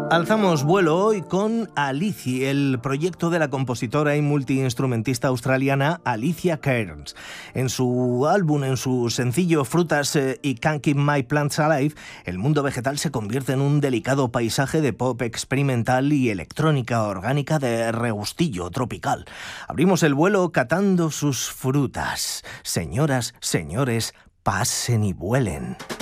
Alzamos vuelo hoy con Alicia, el proyecto de la compositora y multiinstrumentista australiana Alicia Kearns. En su álbum, en su sencillo Frutas y Can't Keep My Plants Alive, el mundo vegetal se convierte en un delicado paisaje de pop experimental y electrónica orgánica de regustillo tropical. Abrimos el vuelo catando sus frutas. Señoras, señores, pasen y vuelen.